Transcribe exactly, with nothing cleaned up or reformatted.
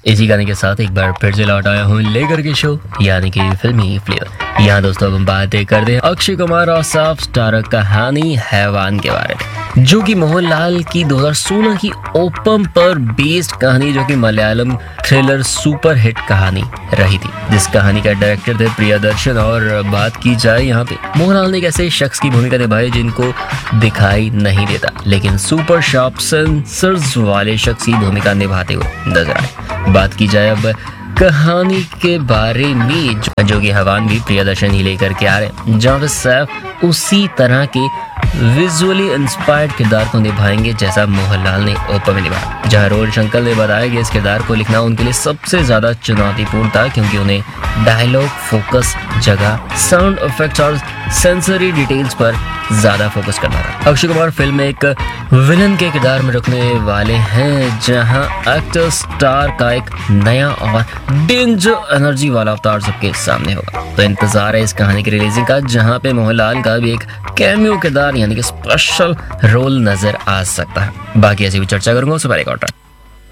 इसी गाने के साथ एक बार फिर से लौट आया हूँ लेकर के शो यानी कि फिल्मी फ्लेवर। यहाँ दोस्तों अब हम बातें करते हैं अक्षय कुमार और साफ स्टार कहानी हैवान के बारे में, जो कि मोहनलाल की दो हज़ार सोलह की ओपम पर बेस्ड कहानी, जो कि मलयालम थ्रिलर सुपर हिट कहानी रही थी, जिस कहानी का डायरेक्टर थे प्रियदर्शन। और बात की जाए यहाँ पे मोहनलाल ने एक ऐसे शख्स की भूमिका निभाई जिनको दिखाई नहीं देता, लेकिन सुपर शार्प सेंसर्स वाले शख्स की भूमिका निभाते हुए नजर आए। बात की जाए अब कहानी के बारे में, जो कि हैवान भी प्रियदर्शन ही लेकर के आ रहे, जहाँ पे सैफ उसी तरह के विजुअली इंस्पायर्ड किरदार को निभाएंगे जैसा मोहनलाल ने ओपम में निभाया। जहाँ रोहन शंकर ने बताया कि इस किरदार को लिखना उनके लिए सबसे ज्यादा चुनौतीपूर्ण था, क्योंकि उन्हें डायलॉग फोकस जगह साउंड इफेक्ट्स और सेंसरी डिटेल्स पर ज्यादा फोकस करना था। अक्षय कुमार फिल्म में एक विलन के किरदार में रखने वाले हैं, जहां एक्टर स्टार का एक नया और डेंजर एनर्जी वाला अवतार सबके सामने होगा। तो इंतजार है इस कहानी की रिलीजिंग का, जहां पे मोहनलाल का भी एक कैमियो किरदार यानी कि स्पेशल रोल नजर आ सकता है। बाकी ऐसी भी चर्चा करूंगा उससे पहले एक और